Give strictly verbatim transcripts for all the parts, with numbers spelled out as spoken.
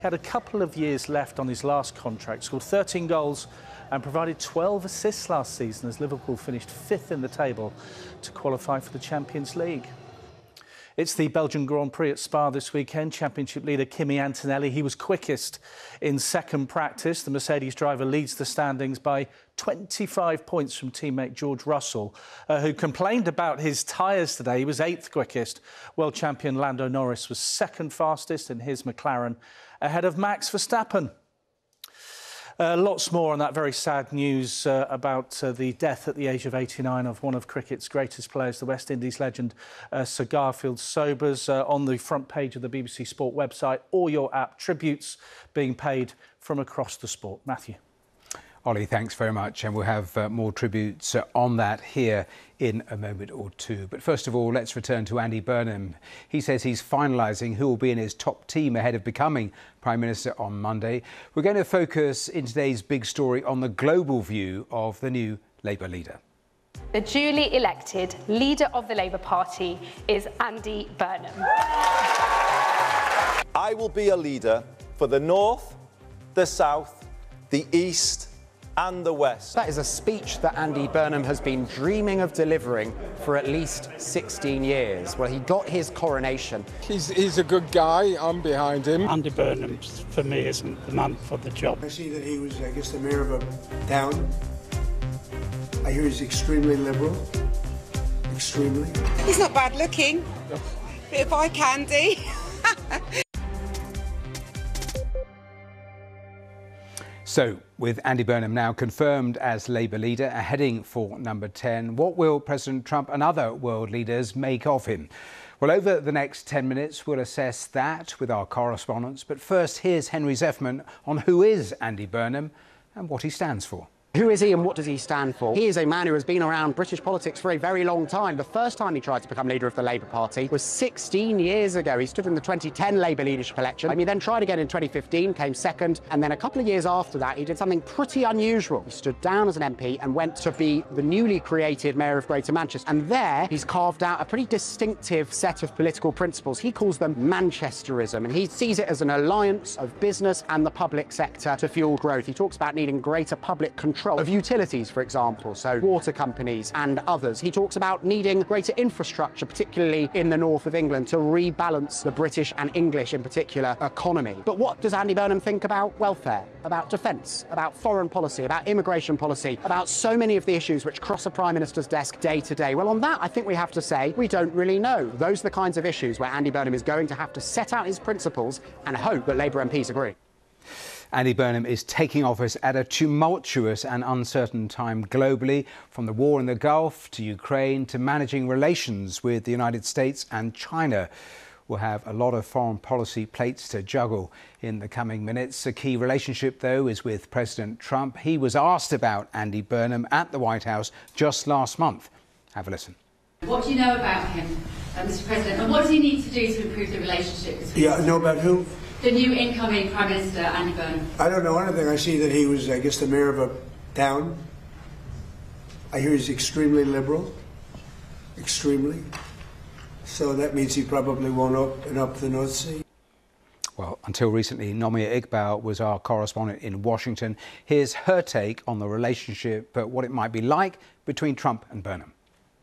He had a couple of years left on his last contract, scored thirteen goals and provided twelve assists last season as Liverpool finished fifth in the table to qualify for the Champions League. It's the Belgian Grand Prix at Spa this weekend. Championship leader Kimi Antonelli, he was quickest in second practice. The Mercedes driver leads the standings by twenty-five points from teammate George Russell, uh, who complained about his tyres today. He was eighth quickest. World champion Lando Norris was second fastest in his McLaren, ahead of Max Verstappen. Uh, lots more on that very sad news uh, about uh, the death at the age of eighty-nine of one of cricket's greatest players, the West Indies legend uh, Sir Garfield Sobers, uh, on the front page of the B B C Sport website or your app. Tributes being paid from across the sport. Matthew. Ollie, thanks very much, and we'll have uh, more tributes uh, on that here in a moment or two. But first of all, let's return to Andy Burnham. He says he's finalising who will be in his top team ahead of becoming Prime Minister on Monday. We're going to focus in today's big story on the global view of the new Labour leader. The duly elected leader of the Labour Party is Andy Burnham. I will be a leader for the North, the South, the East and the West. That is a speech that Andy Burnham has been dreaming of delivering for at least sixteen years. Well, he got his coronation. He's, he's a good guy. I'm behind him. Andy Burnham, for me, isn't the man for the job. I see that he was, I guess, the mayor of a town. I hear he's extremely liberal. Extremely. He's not bad looking. Bit of eye candy. So, with Andy Burnham now confirmed as Labour leader, heading for number ten, what will President Trump and other world leaders make of him? Well, over the next ten minutes, we'll assess that with our correspondents. But first, here's Henry Zeffman on who is Andy Burnham and what he stands for. Who is he and what does he stand for? He is a man who has been around British politics for a very long time. The first time he tried to become leader of the Labour Party was sixteen years ago. He stood in the twenty ten Labour leadership election. He then tried again in twenty fifteen, came second, and then a couple of years after that, he did something pretty unusual. He stood down as an M P and went to be the newly created Mayor of Greater Manchester. And there, he's carved out a pretty distinctive set of political principles. He calls them Manchesterism, and he sees it as an alliance of business and the public sector to fuel growth. He talks about needing greater public control of utilities, for example, so water companies and others. He talks about needing greater infrastructure, particularly in the north of England, to rebalance the British and English, in particular, economy. But what does Andy Burnham think about welfare, about defence, about foreign policy, about immigration policy, about so many of the issues which cross a Prime Minister's desk day to day? Well, on that, I think we have to say we don't really know. Those are the kinds of issues where Andy Burnham is going to have to set out his principles and hope that Labour M Ps agree. Andy Burnham is taking office at a tumultuous and uncertain time globally, from the war in the Gulf to Ukraine to managing relations with the United States and China. We'll have a lot of foreign policy plates to juggle in the coming minutes. A key relationship, though, is with President Trump. He was asked about Andy Burnham at the White House just last month. Have a listen. What do you know about him, uh, Mister President, and what does he need to do to improve the relationship between Yeah, know about who? the new incoming Prime Minister, Andy Burnham? I don't know anything. I see that he was, I guess, the mayor of a town. I hear he's extremely liberal. Extremely. So that means he probably won't open up the North Sea. Well, until recently, Nomia Iqbal was our correspondent in Washington. Here's her take on the relationship, but what it might be like between Trump and Burnham.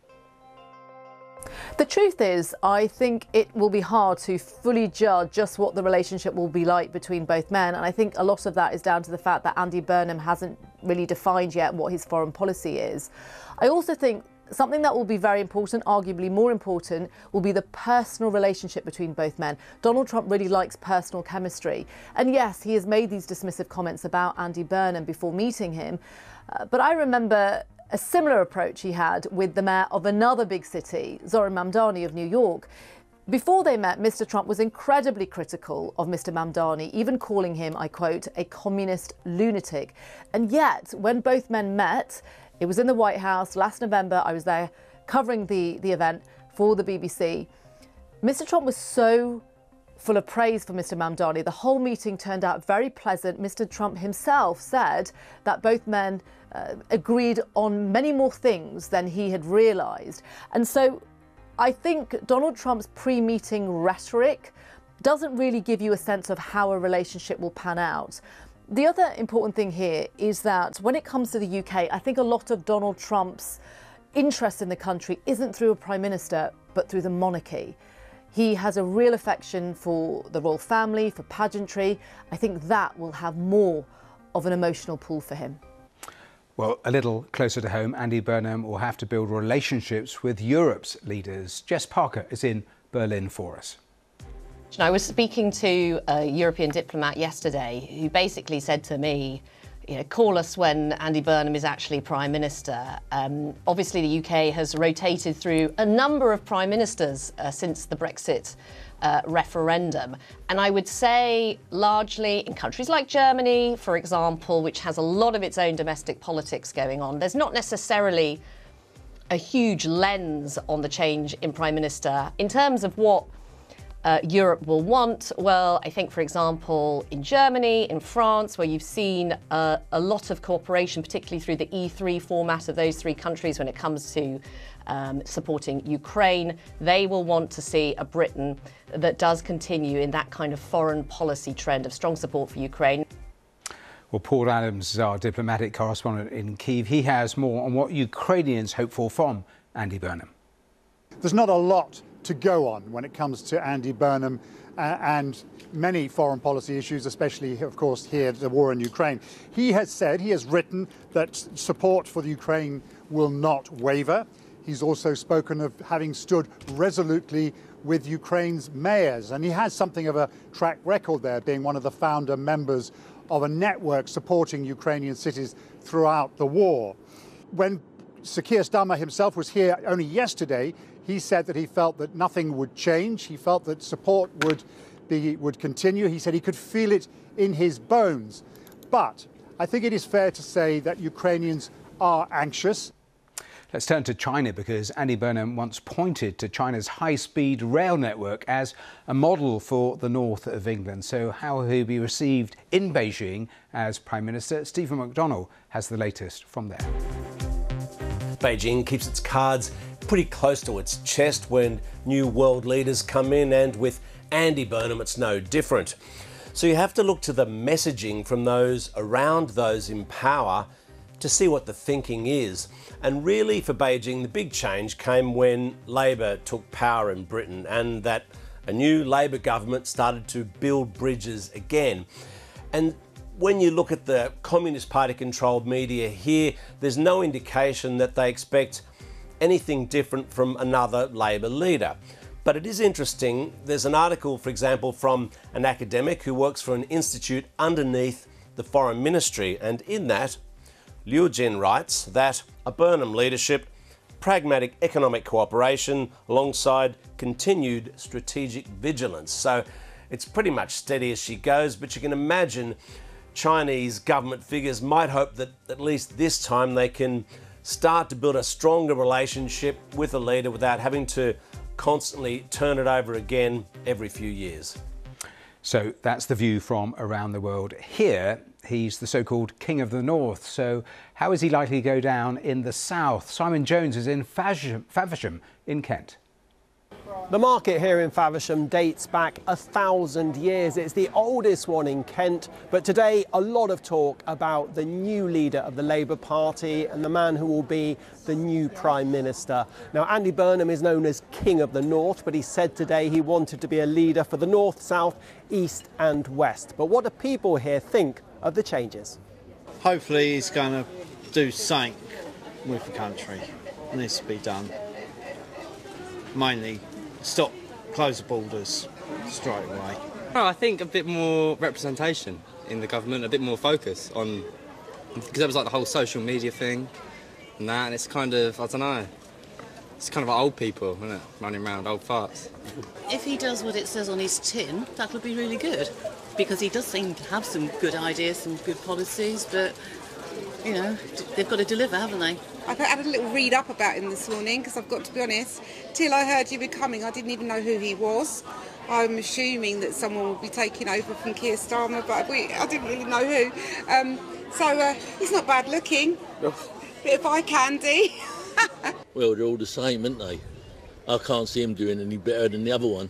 The truth is, I think it will be hard to fully judge just what the relationship will be like between both men. And I think a lot of that is down to the fact that Andy Burnham hasn't really defined yet what his foreign policy is. I also think something that will be very important, arguably more important, will be the personal relationship between both men. Donald Trump really likes personal chemistry. And yes, he has made these dismissive comments about Andy Burnham before meeting him. Uh, but I remember a similar approach he had with the mayor of another big city, Zohran Mamdani of New York. Before they met, Mister Trump was incredibly critical of Mister Mamdani, even calling him, I quote, a communist lunatic. And yet, when both men met, it was in the White House last November. I was there covering the, the event for the B B C. Mister Trump was so full of praise for Mister Mamdani. The whole meeting turned out very pleasant. Mister Trump himself said that both men uh, agreed on many more things than he had realised. And so I think Donald Trump's pre-meeting rhetoric doesn't really give you a sense of how a relationship will pan out. The other important thing here is that when it comes to the U K, I think a lot of Donald Trump's interest in the country isn't through a Prime Minister, but through the monarchy. He has a real affection for the royal family, for pageantry. I think that will have more of an emotional pull for him. Well, a little closer to home, Andy Burnham will have to build relationships with Europe's leaders. Jess Parker is in Berlin for us. I was speaking to a European diplomat yesterday who basically said to me, you know, call us when Andy Burnham is actually Prime Minister. Um, obviously, the U K has rotated through a number of Prime Ministers uh, since the Brexit uh, referendum. And I would say largely in countries like Germany, for example, which has a lot of its own domestic politics going on, there's not necessarily a huge lens on the change in Prime Minister. In terms of what Uh, Europe will want, well, I think, for example, in Germany, in France, where you've seen uh, a lot of cooperation, particularly through the E three format of those three countries when it comes to um, supporting Ukraine, they will want to see a Britain that does continue in that kind of foreign policy trend of strong support for Ukraine. Well, Paul Adams is our diplomatic correspondent in Kyiv. He has more on what Ukrainians hope for from Andy Burnham. There's not a lot to go on when it comes to Andy Burnham uh, and many foreign policy issues, especially, of course, here, the war in Ukraine. He has said, he has written that support for the Ukraine will not waver. He's also spoken of having stood resolutely with Ukraine's mayors, and he has something of a track record there, being one of the founder members of a network supporting Ukrainian cities throughout the war. When Sir Keir Starmer himself was here only yesterday, he said that he felt that nothing would change. He felt that support would be would continue. He said he could feel it in his bones. But I think it is fair to say that Ukrainians are anxious. Let's turn to China, because Andy Burnham once pointed to China's high-speed rail network as a model for the north of England. So how will he be received in Beijing as Prime Minister? Stephen McDonnell has the latest from there. Beijing keeps its cards pretty close to its chest when new world leaders come in, and with Andy Burnham it's no different. So you have to look to the messaging from those around those in power to see what the thinking is. And really for Beijing, the big change came when Labor took power in Britain, and that a new Labor government started to build bridges again. And when you look at the Communist Party controlled media here, there's no indication that they expect anything different from another Labor leader. But it is interesting, there's an article, for example, from an academic who works for an institute underneath the Foreign Ministry, and in that, Liu Jin writes that a Burnham leadership, pragmatic economic cooperation alongside continued strategic vigilance. So it's pretty much steady as she goes, but you can imagine Chinese government figures might hope that at least this time they can start to build a stronger relationship with a leader without having to constantly turn it over again every few years. So that's the view from around the world. Here, he's the so-called King of the North. So how is he likely to go down in the south? Simon Jones is in Faversham, Faversham in Kent. The market here in Faversham dates back a thousand years. It's the oldest one in Kent, but today a lot of talk about the new leader of the Labour Party and the man who will be the new Prime Minister. Now, Andy Burnham is known as King of the North, but he said today he wanted to be a leader for the North, South, East and West. But what do people here think of the changes? Hopefully he's going to do something with the country. It needs to be done. Mainly stop, close the borders straight away. Oh, I think a bit more representation in the government, a bit more focus on, because there was like the whole social media thing and that, and it's kind of, I don't know, it's kind of like old people, isn't it, running around, old farts. If he does what it says on his tin, that would be really good, because he does seem to have some good ideas, some good policies, but, you know, they've got to deliver, haven't they? I've had a little read up about him this morning, because I've got to be honest, till I heard you were coming, I didn't even know who he was. I'm assuming that someone will be taking over from Keir Starmer, but we, I didn't really know who. Um, so uh, he's not bad looking. Bit of eye candy. Well, they're all the same, aren't they? I can't see him doing any better than the other one.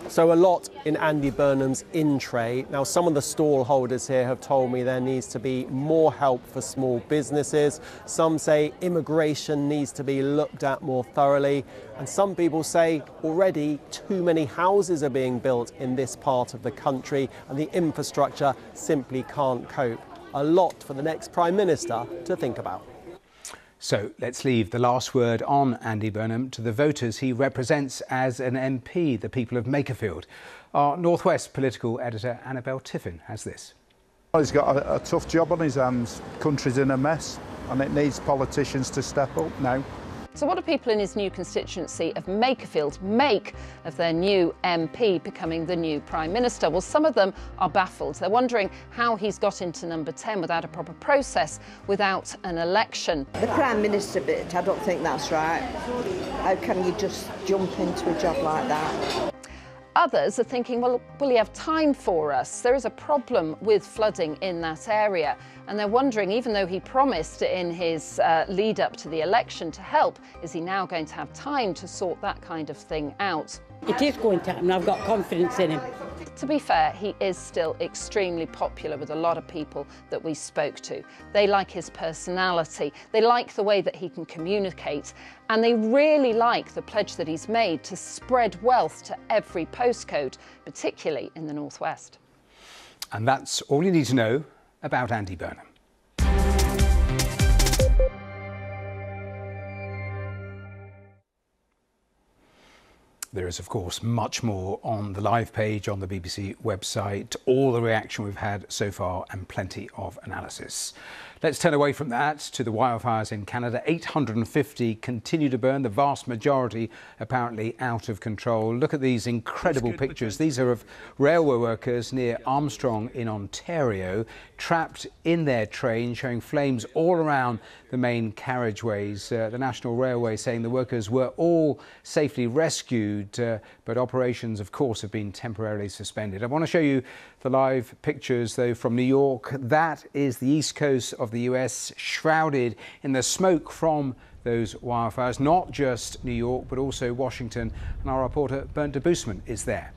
So a lot in Andy Burnham's in-tray. Now, some of the stall holders here have told me there needs to be more help for small businesses. Some say immigration needs to be looked at more thoroughly. And some people say already too many houses are being built in this part of the country and the infrastructure simply can't cope. A lot for the next Prime Minister to think about. So let's leave the last word on Andy Burnham to the voters he represents as an M P, the people of Makerfield. Our North West political editor Annabelle Tiffin has this. He's got a, a tough job on his hands. Country's in a mess and it needs politicians to step up now. So what do people in his new constituency of Makerfield make of their new M P becoming the new Prime Minister? Well, some of them are baffled. They're wondering how he's got into number ten without a proper process, without an election. The Prime Minister bit, I don't think that's right. How can you just jump into a job like that? Others are thinking, well, will he have time for us? There is a problem with flooding in that area. And they're wondering, even though he promised in his uh, lead up to the election to help, is he now going to have time to sort that kind of thing out? It is going to happen. I've got confidence in him. To be fair, he is still extremely popular with a lot of people that we spoke to. They like his personality, they like the way that he can communicate, and they really like the pledge that he's made to spread wealth to every postcode, particularly in the North West. And that's all you need to know about Andy Burnham. There is, of course, much more on the live page on the B B C website, all the reaction we've had so far and plenty of analysis. Let's turn away from that to the wildfires in Canada. eight hundred fifty continue to burn, the vast majority apparently out of control. Look at these incredible pictures. These are of railway workers near Armstrong in Ontario, trapped in their train, showing flames all around the main carriageways. Uh, the National Railway saying the workers were all safely rescued, uh, but operations, of course, have been temporarily suspended. I want to show you the live pictures, though, from New York. That is the east coast of the U S, shrouded in the smoke from those wildfires. Not just New York, but also Washington. And our reporter, Bernd de Boosman, is there.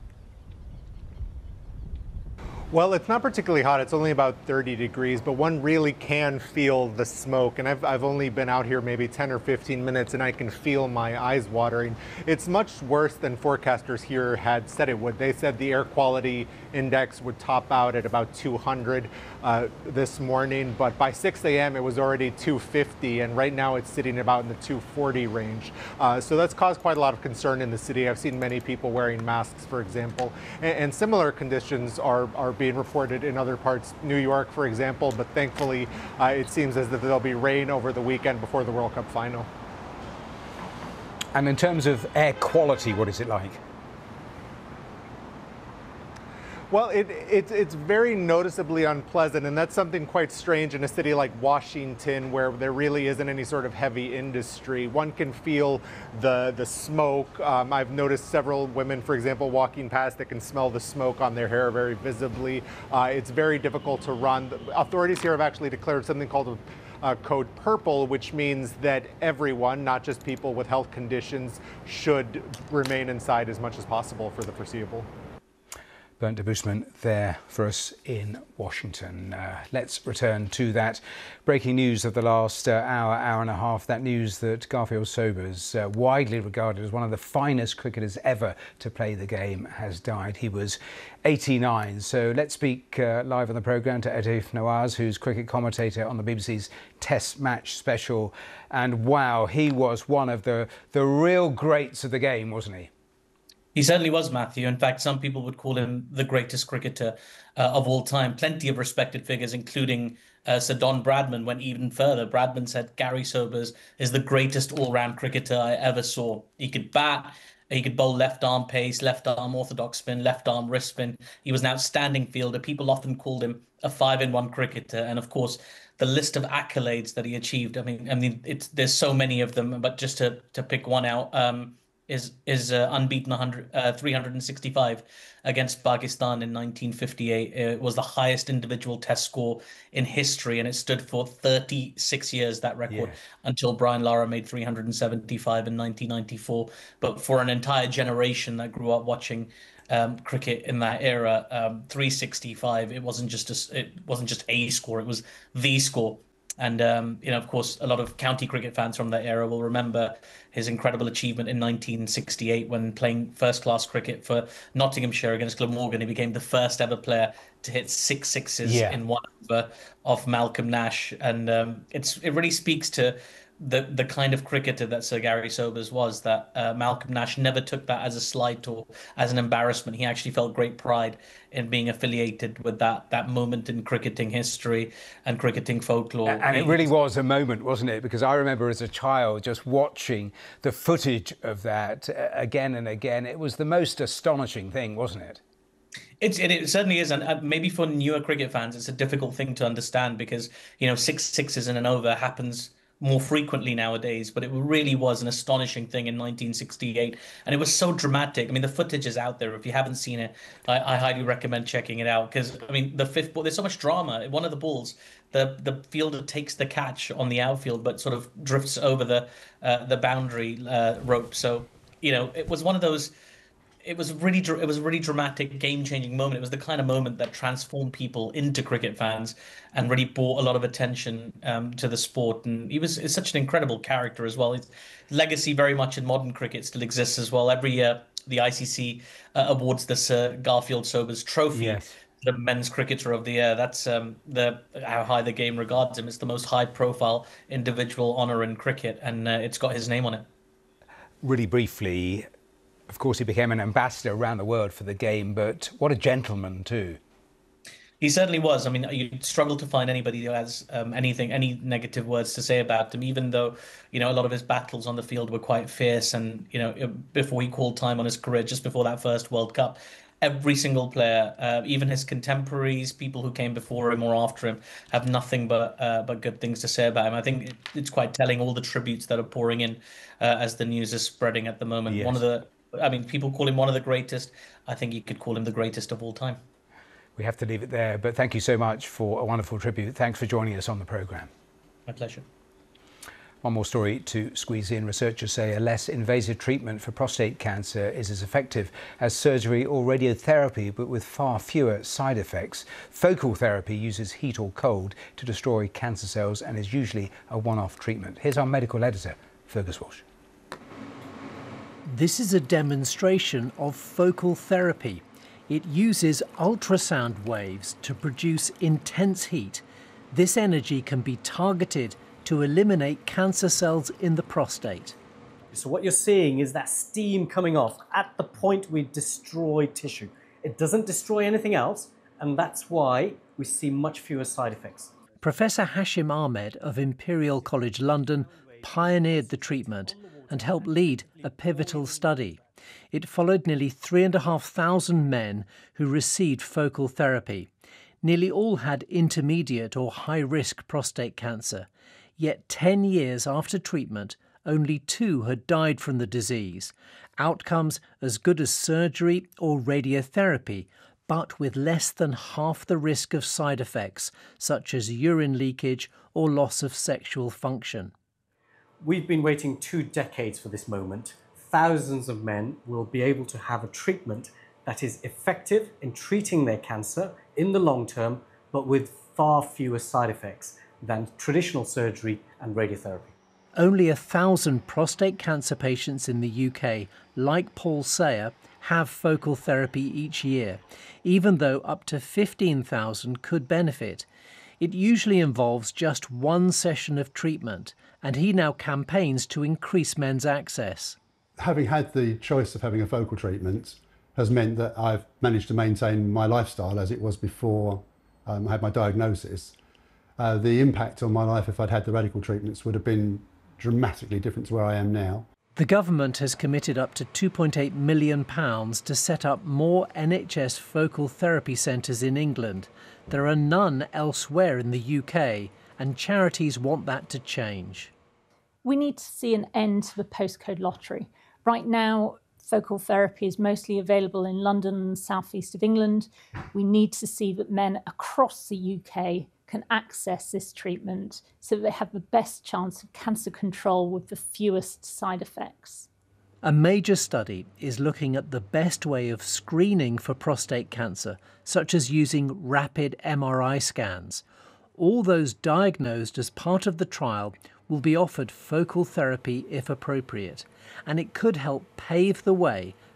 Well, it's not particularly hot. It's only about thirty degrees, but one really can feel the smoke. And I've, I've only been out here maybe ten or fifteen minutes, and I can feel my eyes watering. It's much worse than forecasters here had said it would. They said the air quality index would top out at about two hundred uh, this morning, but by six A M it was already two fifty, and right now it's sitting about in the two forty range. Uh, so that's caused quite a lot of concern in the city. I've seen many people wearing masks, for example, and, and similar conditions are, are being reported in other parts, New York, for example, but thankfully uh, it seems as if there'll be rain over the weekend before the World Cup final. And in terms of air quality, what is it like? Well, it, it, it's very noticeably unpleasant, and that's something quite strange in a city like Washington, where there really isn't any sort of heavy industry. One can feel the, the smoke. Um, I've noticed several women, for example, walking past that can smell the smoke on their hair very visibly. Uh, it's very difficult to run. The authorities here have actually declared something called a Uh, code purple, which means that everyone, not just people with health conditions, should remain inside as much as possible for the foreseeable. Bernd de Boosman there for us in Washington. Uh, let's return to that breaking news of the last uh, hour, hour and a half. That news that Garfield Sobers, uh, widely regarded as one of the finest cricketers ever to play the game, has died. He was eighty-nine. So let's speak uh, live on the programme to Etif Nawaz, who's cricket commentator on the B B C's Test Match Special. And wow, he was one of the, the real greats of the game, wasn't he? He certainly was, Matthew. In fact, some people would call him the greatest cricketer uh, of all time. Plenty of respected figures, including uh, Sir Don Bradman, went even further. Bradman said Gary Sobers is the greatest all-round cricketer I ever saw. He could bat, he could bowl left-arm pace, left-arm orthodox spin, left-arm wrist spin. He was an outstanding fielder. People often called him a five-in-one cricketer. And of course, the list of accolades that he achieved, I mean, I mean, it's there's so many of them, but just to, to pick one out, um, is is uh, unbeaten one hundred, uh, three hundred sixty-five against Pakistan in nineteen fifty-eight. It was the highest individual test score in history, and it stood for thirty-six years, that record, yeah. until Brian Lara made three hundred seventy-five in nineteen ninety-four. But for an entire generation that grew up watching um, cricket in that era. Um, three sixty-five. It wasn't just a, it wasn't just a score. It was the score. And, um, you know, of course, a lot of county cricket fans from that era will remember his incredible achievement in nineteen sixty-eight when playing first-class cricket for Nottinghamshire against Glamorgan. He became the first ever player to hit six sixes Yeah. in one over off Malcolm Nash. And um, it's it really speaks to the the kind of cricketer that Sir Gary Sobers was, that uh, Malcolm Nash never took that as a slight or as an embarrassment. He actually felt great pride in being affiliated with that that moment in cricketing history and cricketing folklore. And it really was a moment, wasn't it? Because I remember as a child just watching the footage of that uh, again and again. It was the most astonishing thing, wasn't it? It's, it, it certainly is, and uh, maybe for newer cricket fans, it's a difficult thing to understand because, you know, six sixes in an over happens more frequently nowadays, but it really was an astonishing thing in nineteen sixty-eight, and it was so dramatic. I mean, the footage is out there. If you haven't seen it, I, I highly recommend checking it out because, I mean, the fifth ball, there's so much drama. One of the balls, the the fielder takes the catch on the outfield, but sort of drifts over the uh, the boundary uh, rope. So, you know, it was one of those. It was really, it was a really dramatic, game-changing moment. It was the kind of moment that transformed people into cricket fans and really brought a lot of attention um, to the sport. And he was is such an incredible character as well. His legacy very much in modern cricket still exists as well. Every year, the I C C uh, awards the Sir Garfield Sobers Trophy. Yes. The men's cricketer of the year. That's um, the how high the game regards him. It's the most high-profile individual honour in cricket, and uh, it's got his name on it. Really briefly, of course, he became an ambassador around the world for the game, but what a gentleman too. He certainly was. I mean, you struggle to find anybody who has um, anything, any negative words to say about him, even though, you know, a lot of his battles on the field were quite fierce. And, you know, before he called time on his career, just before that first World Cup, every single player, uh, even his contemporaries, people who came before him or after him, have nothing but uh, but good things to say about him. I think it, it's quite telling, all the tributes that are pouring in uh, as the news is spreading at the moment. Yes. One of the I mean, people call him one of the greatest. I think you could call him the greatest of all time. We have to leave it there, but thank you so much for a wonderful tribute. Thanks for joining us on the programme. My pleasure. One more story to squeeze in. Researchers say a less invasive treatment for prostate cancer is as effective as surgery or radiotherapy, but with far fewer side effects. Focal therapy uses heat or cold to destroy cancer cells and is usually a one-off treatment. Here's our medical editor, Fergus Walsh. This is a demonstration of focal therapy. It uses ultrasound waves to produce intense heat. This energy can be targeted to eliminate cancer cells in the prostate. So what you're seeing is that steam coming off at the point we destroy tissue. It doesn't destroy anything else, and that's why we see much fewer side effects. Professor Hashim Ahmed of Imperial College London pioneered the treatment and helped lead a pivotal study. It followed nearly three and a half thousand men who received focal therapy. Nearly all had intermediate or high-risk prostate cancer. Yet ten years after treatment, only two had died from the disease. Outcomes as good as surgery or radiotherapy, but with less than half the risk of side effects, such as urine leakage or loss of sexual function. We've been waiting two decades for this moment. Thousands of men will be able to have a treatment that is effective in treating their cancer in the long term, but with far fewer side effects than traditional surgery and radiotherapy. Only a thousand prostate cancer patients in the U K, like Paul Sayer, have focal therapy each year, even though up to fifteen thousand could benefit. It usually involves just one session of treatment, and he now campaigns to increase men's access. Having had the choice of having a focal treatment has meant that I've managed to maintain my lifestyle as it was before um, I had my diagnosis. Uh, the impact on my life if I'd had the radical treatments would have been dramatically different to where I am now. The government has committed up to two point eight million pounds to set up more N H S focal therapy centres in England. There are none elsewhere in the U K, and charities want that to change. We need to see an end to the postcode lottery. Right now, focal therapy is mostly available in London and South East of England. We need to see that men across the U K can access this treatment so that they have the best chance of cancer control with the fewest side effects. A major study is looking at the best way of screening for prostate cancer, such as using rapid M R I scans. All those diagnosed as part of the trial will be offered focal therapy if appropriate, and it could help pave the way